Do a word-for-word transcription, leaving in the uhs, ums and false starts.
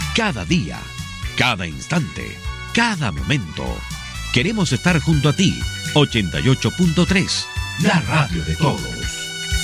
Cada día, cada instante, cada momento. Queremos estar junto a ti. ochenta y ocho punto tres, la radio de todos.